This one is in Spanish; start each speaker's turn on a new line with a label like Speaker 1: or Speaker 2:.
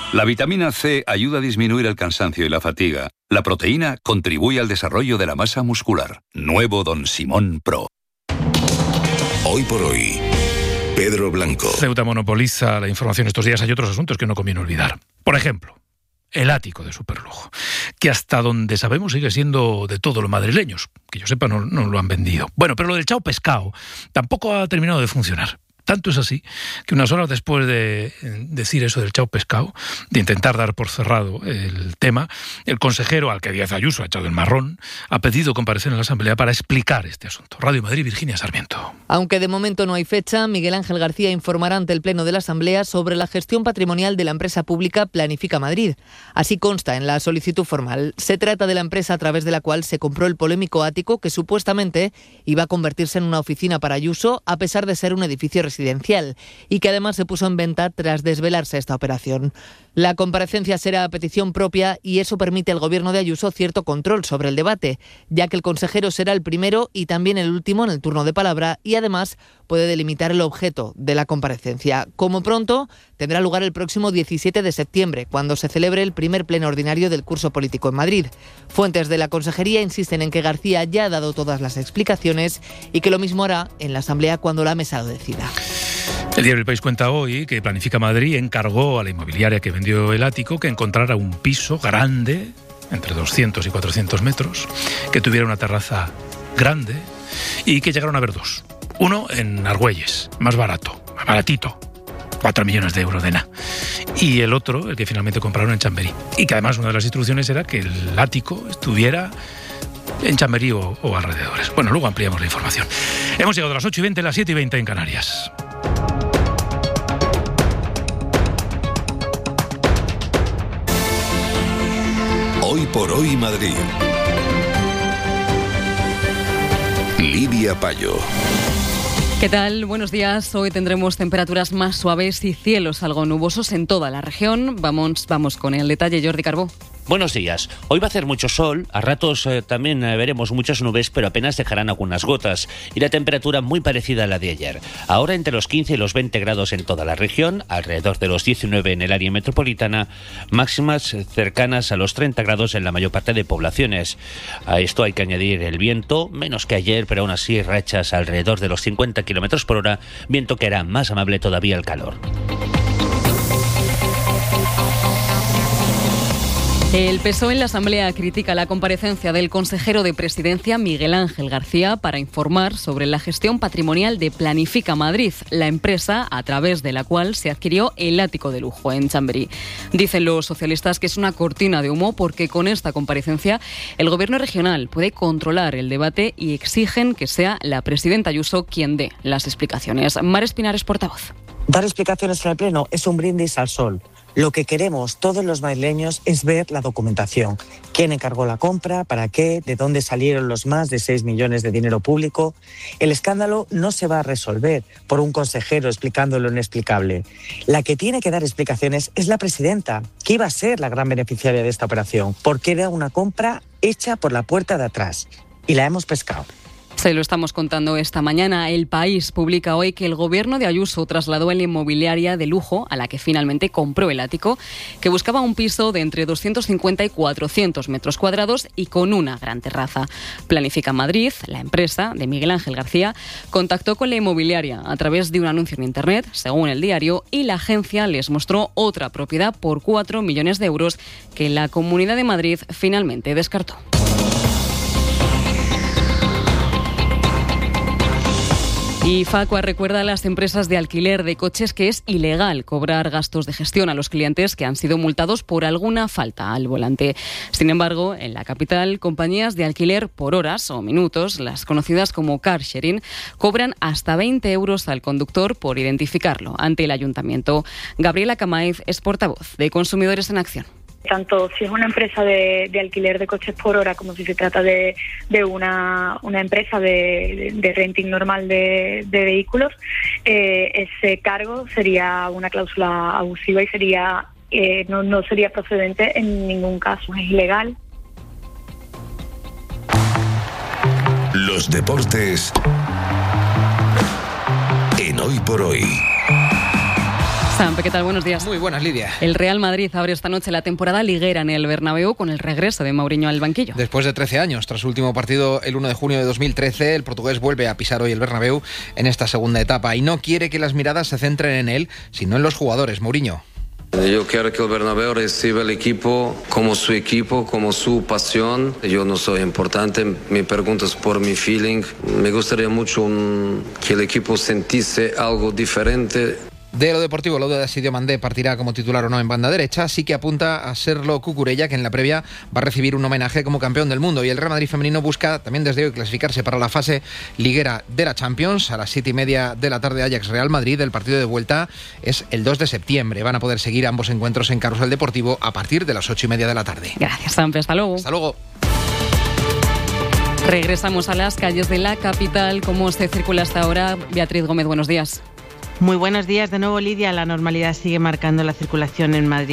Speaker 1: La vitamina C ayuda a disminuir el cansancio y la fatiga. La proteína contribuye al desarrollo de la masa muscular. Nuevo Don Simón Pro.
Speaker 2: Hoy por hoy, Pedro Blanco.
Speaker 3: Ceuta monopoliza la información estos días. Hay otros asuntos que no conviene olvidar. Por ejemplo, el ático de superlujo, que hasta donde sabemos sigue siendo de todos los madrileños. Que yo sepa, no lo han vendido. Bueno, pero lo del Chao Pescado tampoco ha terminado de funcionar. Tanto es así que unas horas después de decir eso del Chao Pescado, de intentar dar por cerrado el tema, el consejero, al que Díaz Ayuso ha echado el marrón, ha pedido comparecer en la Asamblea para explicar este asunto. Radio Madrid, Virginia Sarmiento.
Speaker 4: Aunque de momento no hay fecha, Miguel Ángel García informará ante el Pleno de la Asamblea sobre la gestión patrimonial de la empresa pública Planifica Madrid. Así consta en la solicitud formal. Se trata de la empresa a través de la cual se compró el polémico ático que supuestamente iba a convertirse en una oficina para Ayuso, a pesar de ser un edificio residencial, y que además se puso en venta tras desvelarse esta operación. La comparecencia será a petición propia y eso permite al gobierno de Ayuso cierto control sobre el debate, ya que el consejero será el primero y también el último en el turno de palabra y además puede delimitar el objeto de la comparecencia. Como pronto, tendrá lugar el próximo 17 de septiembre, cuando se celebre el primer pleno ordinario del curso político en Madrid. Fuentes de la Consejería insisten en que García ya ha dado todas las explicaciones y que lo mismo hará en la Asamblea cuando la mesa lo decida.
Speaker 3: El diario El País cuenta hoy que Planifica Madrid encargó a la inmobiliaria que vendió el ático que encontrara un piso grande, entre 200 y 400 metros, que tuviera una terraza grande y que llegaron a haber dos. Uno en Argüelles, más barato, más baratito, 4 millones de euros de nada. Y el otro, el que finalmente compraron en Chamberí. Y que además una de las instrucciones era que el ático estuviera en Chamberí o alrededores. Bueno, luego ampliamos la información. Hemos llegado a las 8:20, las 7:20 en Canarias.
Speaker 2: Hoy por hoy Madrid. Lidia Payo.
Speaker 5: ¿Qué tal? Buenos días. Hoy tendremos temperaturas más suaves y cielos algo nubosos en toda la región. Vamos con el detalle, Jordi Carbó.
Speaker 6: Buenos días. Hoy va a hacer mucho sol, a ratos también veremos muchas nubes, pero apenas dejarán algunas gotas y la temperatura muy parecida a la de ayer. Ahora entre los 15 y los 20 grados en toda la región, alrededor de los 19 en el área metropolitana, máximas cercanas a los 30 grados en la mayor parte de poblaciones. A esto hay que añadir el viento, menos que ayer, pero aún así rachas alrededor de los 50 kilómetros por hora, viento que hará más amable todavía el calor.
Speaker 5: El PSOE en la Asamblea critica la comparecencia del consejero de Presidencia, Miguel Ángel García, para informar sobre la gestión patrimonial de Planifica Madrid, la empresa a través de la cual se adquirió el ático de lujo en Chamberí. Dicen los socialistas que es una cortina de humo porque con esta comparecencia el Gobierno regional puede controlar el debate y exigen que sea la presidenta Ayuso quien dé las explicaciones. Mar Espinares, portavoz.
Speaker 7: Dar explicaciones en el Pleno es un brindis al sol. Lo que queremos todos los madrileños es ver la documentación. ¿Quién encargó la compra? ¿Para qué? ¿De dónde salieron los más de 6 millones de dinero público? El escándalo no se va a resolver por un consejero explicando lo inexplicable. La que tiene que dar explicaciones es la presidenta, que iba a ser la gran beneficiaria de esta operación, porque era una compra hecha por la puerta de atrás. Y la hemos pescado.
Speaker 5: Se lo estamos contando esta mañana. El País publica hoy que el gobierno de Ayuso trasladó en la inmobiliaria de lujo a la que finalmente compró el ático, que buscaba un piso de entre 250 y 400 metros cuadrados y con una gran terraza. Planifica Madrid, la empresa de Miguel Ángel García, contactó con la inmobiliaria a través de un anuncio en Internet, según el diario, y la agencia les mostró otra propiedad por 4 millones de euros que la Comunidad de Madrid finalmente descartó. Y Facua recuerda a las empresas de alquiler de coches que es ilegal cobrar gastos de gestión a los clientes que han sido multados por alguna falta al volante. Sin embargo, en la capital, compañías de alquiler por horas o minutos, las conocidas como car sharing, cobran hasta 20 euros al conductor por identificarlo ante el ayuntamiento. Gabriela Camaiz es portavoz de Consumidores en Acción.
Speaker 8: Tanto si es una empresa de alquiler de coches por hora como si se trata de una empresa de renting normal de vehículos, ese cargo sería una cláusula abusiva y sería no sería procedente en ningún caso, es ilegal.
Speaker 2: Los deportes en Hoy por Hoy.
Speaker 5: Sampe, ¿qué tal? Buenos días.
Speaker 9: Muy buenas, Lidia.
Speaker 5: El Real Madrid abre esta noche la temporada liguera en el Bernabéu con el regreso de Mourinho al banquillo.
Speaker 9: Después de 13 años, tras su último partido el 1 de junio de 2013, el portugués vuelve a pisar hoy el Bernabéu en esta segunda etapa y no quiere que las miradas se centren en él, sino en los jugadores. Mourinho.
Speaker 10: Yo quiero que el Bernabéu reciba el equipo, como su pasión. Yo no soy importante, me preguntas por mi feeling. Me gustaría mucho que el equipo sintiese algo diferente.
Speaker 9: De lo deportivo, la duda de si Diomandé partirá como titular o no en banda derecha, sí que apunta a serlo Cucurella, que en la previa va a recibir un homenaje como campeón del mundo. Y el Real Madrid femenino busca también desde hoy clasificarse para la fase liguera de la Champions. A las 7:30 de la tarde, Ajax-Real Madrid. El partido de vuelta es el 2 de septiembre. Van a poder seguir ambos encuentros en Carrusel Deportivo a partir de las 8:30 de la tarde.
Speaker 5: Gracias, Sampe. Hasta luego.
Speaker 9: Hasta luego.
Speaker 5: Regresamos a las calles de la capital. ¿Cómo se circula hasta ahora? Beatriz Gómez, buenos días.
Speaker 11: Muy buenos días de nuevo, Lidia. La normalidad sigue marcando la circulación en Madrid.